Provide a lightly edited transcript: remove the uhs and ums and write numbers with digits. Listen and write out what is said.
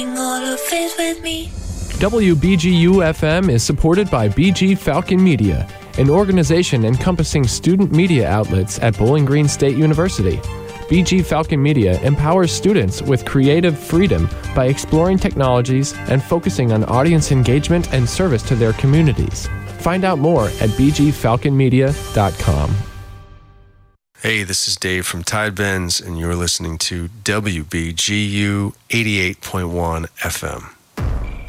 All of it with me. WBGU-FM is supported by BG Falcon Media, an organization encompassing student media outlets at Bowling Green State University. BG Falcon Media empowers students with creative freedom by exploring technologies and focusing on audience engagement and service to their communities. Find out more at bgfalconmedia.com. Hey, this is Dave from Tide Bends, and you're listening to WBGU 88.1 FM.